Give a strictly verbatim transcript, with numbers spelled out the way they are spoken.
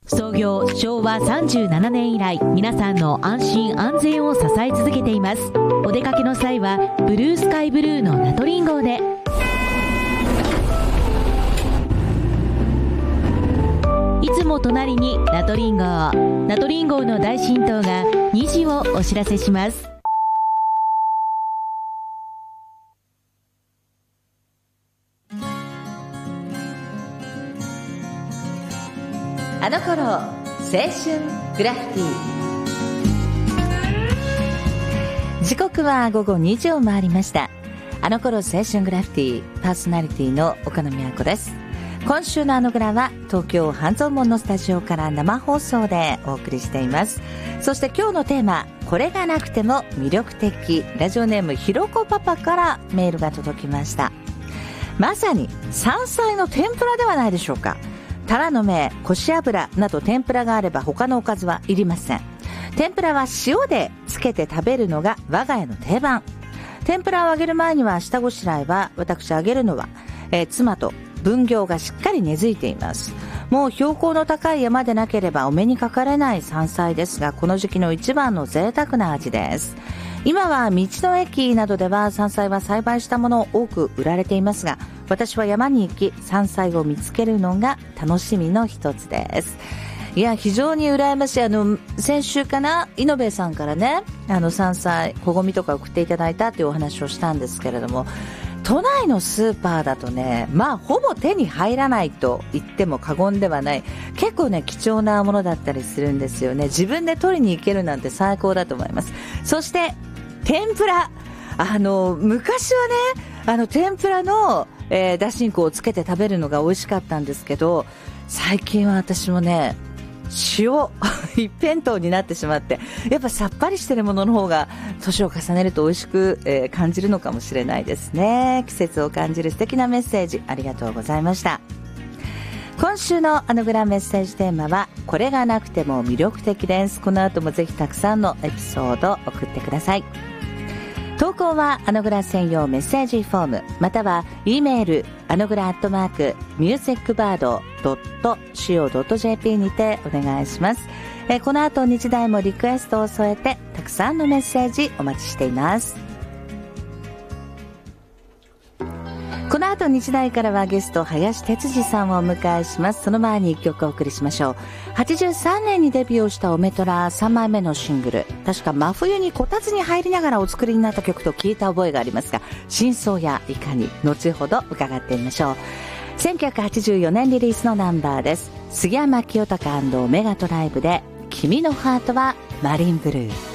創業しょうわさんじゅうななねん以来、皆さんの安心安全を支え続けています。お出かけの際はブルースカイブルーのナトリン号で。いつも隣にナトリン号。ナトリン号の大浸透がにじをお知らせします。 あの頃青春グラフィティ。時刻は午後にじを回りました。あの頃青春グラフィティ、パーソナリティの岡野美和子です。今週のあのグラは東京半蔵門のスタジオから生放送でお送りしています。そして今日のテーマ、これがなくても魅力的。ラジオネームひろこパパからメールが届きました。まさに山菜の天ぷらではないでしょうか。タラの芽、こし油など天ぷらがあれば他のおかずはいりません。天ぷらは塩でつけて食べるのが我が家の定番。天ぷらを揚げる前には下ごしらえは、私揚げるのは、えー、妻と分業がしっかり根付いています。もう標高の高い山でなければお目にかかれない山菜ですが、この時期の一番の贅沢な味です。今は道の駅などでは山菜は栽培したものを多く売られていますが、私は山に行き山菜を見つけるのが楽しみの一つです。いや、非常に羨ましい。あの先週かな、イノベさんからね、あの山菜こごみとか送っていただいたというお話をしたんですけれども、都内のスーパーだとね、まあほぼ手に入らないと言っても過言ではない、結構ね貴重なものだったりするんですよね。自分で取りに行けるなんて最高だと思います。そして天ぷら、あの昔はね、あの天ぷらの、えー、だしんこをつけて食べるのが美味しかったんですけど、最近は私もね、塩一辺倒になってしまって、やっぱさっぱりしてるものの方が年を重ねると美味しく、えー、感じるのかもしれないですね。季節を感じる素敵なメッセージありがとうございました。今週のあのグラメッセージテーマは、これがなくても魅力的です。この後もぜひたくさんのエピソード送ってください。投稿はあのグラ専用メッセージフォーム、または E メールあのグラアットマークミュージックバードドットシーオードットジェーピー にてお願いします。えこの後日大もリクエストを添えてたくさんのメッセージお待ちしています。この後日大からはゲスト林哲司さんをお迎えします。その前にいっきょくお送りしましょう。はちじゅうさんねんにデビューをしたオメトラさんまいめのシングル、確か真冬にこたつに入りながらお作りになった曲と聞いた覚えがありますが、真相やいかに後ほど伺ってみましょう。せんきゅうひゃくはちじゅうよねんリリースのナンバーです。杉山清貴&メガトライブで君のハートはマリンブルー。